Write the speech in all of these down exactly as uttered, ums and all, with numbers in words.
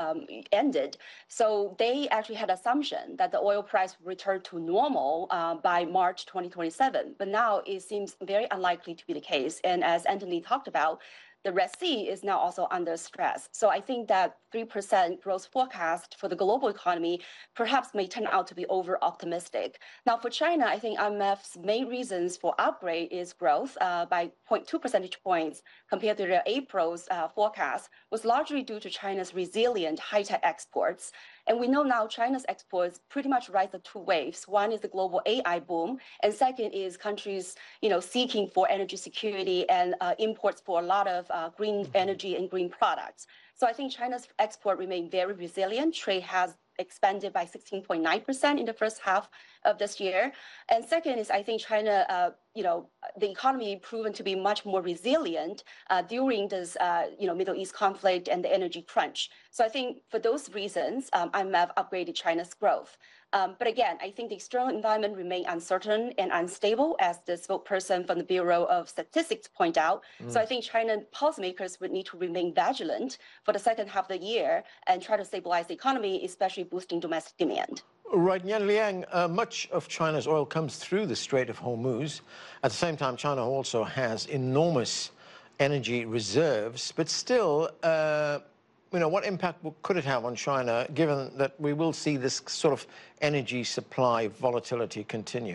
um, ended. So they actually had assumption that the oil price would return to normal uh, by March twenty twenty-seven. But now it seems very unlikely to be the case. And as Anthony talked about, the Red Sea is now also under stress. So I think that three percent growth forecast for the global economy perhaps may turn out to be over-optimistic. Now, for China, I think I M F's main reasons for upgrade is growth uh, by zero point two percentage points compared to their April's uh, forecast was largely due to China's resilient high-tech exports. And we know now China's exports pretty much ride the two waves. One is the global A I boom, and second is countries, you know, seeking for energy security and uh, imports for a lot of uh, green energy and green products. So I think China's export remain very resilient. Trade has expanded by sixteen point nine percent in the first half of this year. And second is I think China, uh, you know, the economy proven to be much more resilient uh, during this, uh, you know, Middle East conflict and the energy crunch. So I think for those reasons, um, I M F upgraded China's growth. Um, but again, I think the external environment remain uncertain and unstable, as the spokesperson from the Bureau of Statistics point out. Mm. So I think China policymakers would need to remain vigilant for the second half of the year and try to stabilize the economy, especially boosting domestic demand. Right, Yan Liang, uh, much of China's oil comes through the Strait of Hormuz. At the same time, China also has enormous energy reserves, but still, uh, you know, what impact could it have on China, given that we will see this sort of energy supply volatility continue?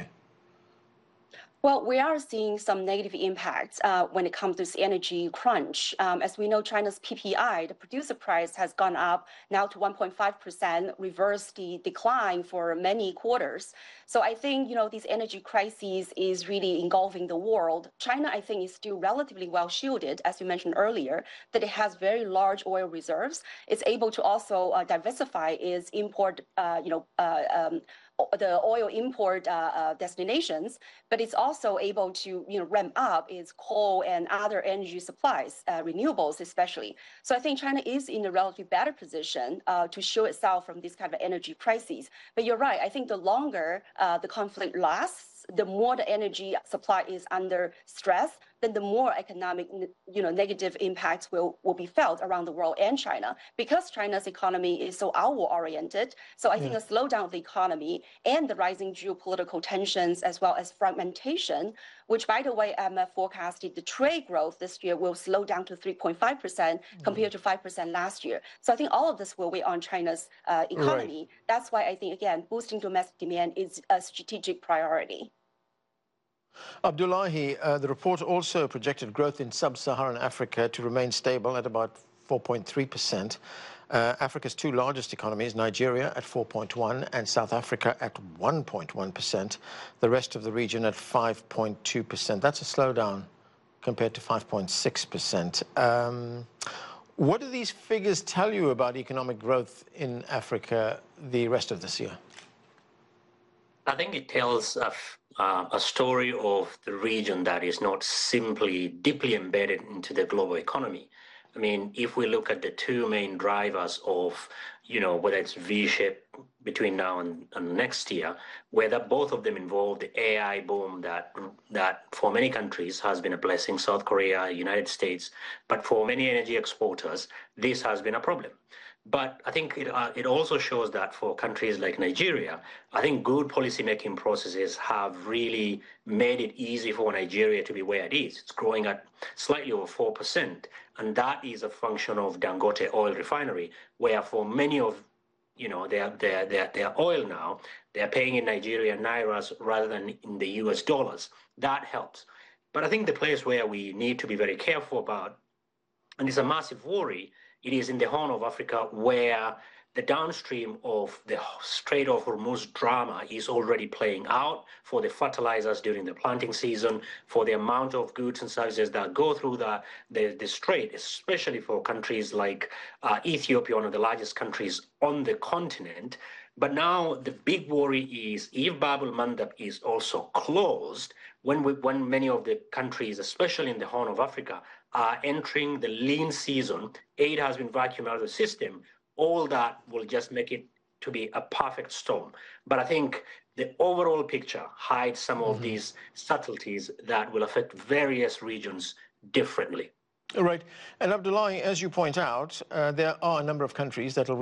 Well, we are seeing some negative impacts uh, when it comes to this energy crunch. Um, as we know, China's P P I, the producer price, has gone up now to one point five percent, reversed the decline for many quarters. So I think, you know, these energy crises is really engulfing the world. China, I think, is still relatively well shielded, as you mentioned earlier, that it has very large oil reserves. It's able to also uh, diversify its import, uh, you know, uh, um, the oil import uh, uh, destinations, but it's also able to, you know, ramp up its coal and other energy supplies, uh, renewables especially. So I think China is in a relatively better position uh, to shield itself from these kind of energy crises. But you're right, I think the longer uh, the conflict lasts, the more the energy supply is under stress, then the more economic, you know, negative impacts will, will be felt around the world and China, because China's economy is so outward-oriented. So I think yeah. a slowdown of the economy and the rising geopolitical tensions, as well as fragmentation, which, by the way, I M F forecasted the trade growth this year will slow down to three point five percent mm. compared to five percent last year. So I think all of this will weigh on China's uh, economy. Right. That's why I think, again, boosting domestic demand is a strategic priority. Abdullahi, uh, the report also projected growth in sub-Saharan Africa to remain stable at about four point three percent. Uh, Africa's two largest economies, Nigeria at four point one and South Africa at one point one percent. The rest of the region at five point two percent. That's a slowdown compared to five point six percent. Um, what do these figures tell you about economic growth in Africa the rest of this year? I think it tells a, uh, a story of the region that is not simply deeply embedded into the global economy. I mean, if we look at the two main drivers of, you know, whether it's V-shape between now and, and next year, whether both of them involve the A I boom that that for many countries has been a blessing, South Korea, United States, but for many energy exporters, this has been a problem. But I think it, uh, it also shows that for countries like Nigeria, I think good policymaking processes have really made it easy for Nigeria to be where it is. It's growing at slightly over four percent. And that is a function of Dangote oil refinery, where for many of, you know, their, their, their, their oil now, they're paying in Nigeria nairas rather than in the U S dollars. That helps. But I think the place where we need to be very careful about, and it's a massive worry, it is in the Horn of Africa, where the downstream of the Strait of Hormuz drama is already playing out for the fertilizers during the planting season, for the amount of goods and services that go through the, the, the strait, especially for countries like uh, Ethiopia, one of the largest countries on the continent. But now the big worry is if Bab el-Mandab is also closed, when, we, when many of the countries, especially in the Horn of Africa, are entering the lean season, aid has been vacuumed out of the system, all that will just make it to be a perfect storm. But I think the overall picture hides some of mm-hmm. these subtleties that will affect various regions differently. Right. And Abdullahi, as you point out, uh, there are a number of countries that will